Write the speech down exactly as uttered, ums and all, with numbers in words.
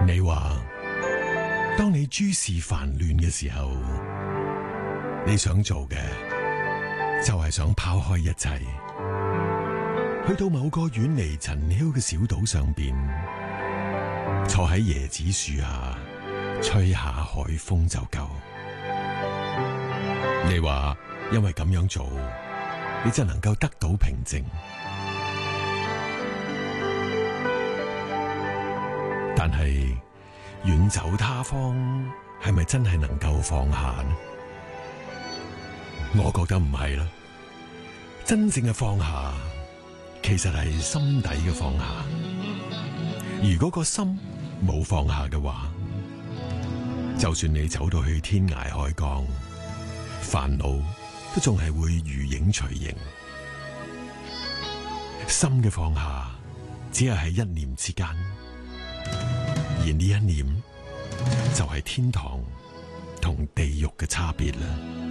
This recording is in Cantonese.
你話，當你諸事煩亂嘅時候，你想做嘅就係想拋開一切，去到某個遠離塵囂嘅小島上邊，坐喺椰子樹下吹下海風就夠。你話，因為咁樣做，你就能夠得到平靜。但係遠走他方，係咪真係能夠放下呢？我覺得唔係啦。真正嘅放下，其實係心底嘅放下。如果個心冇放下嘅話，就算你走到去天涯海角，煩惱都仲係會如影隨形。心嘅放下，只係喺一念之間。而呢一念就係天堂同地獄嘅差別啦。